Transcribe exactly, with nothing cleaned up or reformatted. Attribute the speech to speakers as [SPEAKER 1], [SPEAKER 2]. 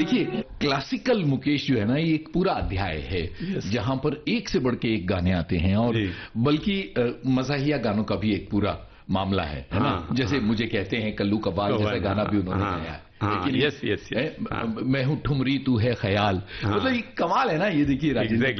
[SPEAKER 1] देखिए क्लासिकल मुकेश जो है ना ये एक पूरा अध्याय है जहां पर एक से बढ़ के एक गाने आते हैं और बल्कि मज़ाहिया गानों का भी एक पूरा मामला है है ना। जैसे मुझे कहते हैं कल्लू कव्वाल जैसा गाना भी उन्होंने गाया है।
[SPEAKER 2] हाँ, यस यस
[SPEAKER 1] मैं हूं ठुमरी तू है ख्याल, मतलब ये कमाल है ना ये। देखिए राजेंद्र